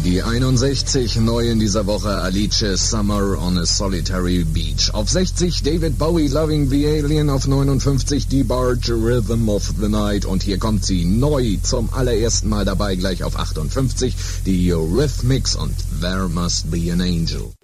Die 61 neu in dieser Woche, Alice Summer on a Solitary Beach. Auf 60 David Bowie, Loving the Alien. Auf 59 die Barge, Rhythm of the Night. Und hier kommt sie neu zum allerersten Mal dabei, gleich auf 58, die Eurythmics und There Must Be an Angel.